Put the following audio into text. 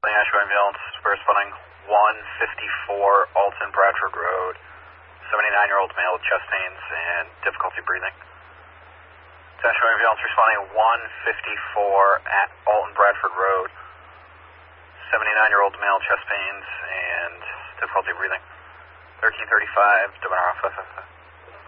Nashua ambulance, responding 154 Alton Bradford Road. 79-year-old male with chest pains and difficulty breathing. Nashua ambulance responding 154 at Alton Bradford Road. 79-year-old male chest pains and difficulty breathing. 1335, Dominara.